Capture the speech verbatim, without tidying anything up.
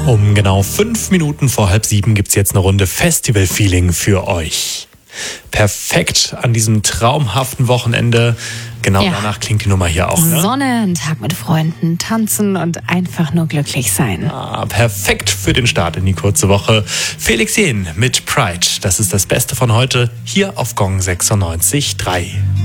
Um genau fünf Minuten vor halb sieben gibt's jetzt eine Runde Festival-Feeling für euch. Perfekt an diesem traumhaften Wochenende. Genau Ja. danach klingt die Nummer hier auch. Ne? Sonne, ein Tag mit Freunden, tanzen und einfach nur glücklich sein. Ah, perfekt für den Start in die kurze Woche. Felix Jähn mit Pride. Das ist das Beste von heute hier auf Gong sechsundneunzig Komma drei.